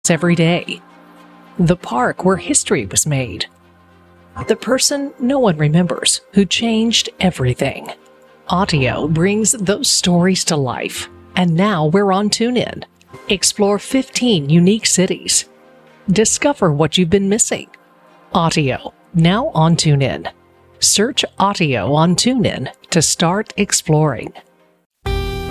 every day. The park where history was made. The person no one remembers who changed everything. Audio brings those stories to life. And now we're on TuneIn. Explore 15 unique cities. Discover what you've been missing. Audio, now on TuneIn. Search Audio on TuneIn to start exploring.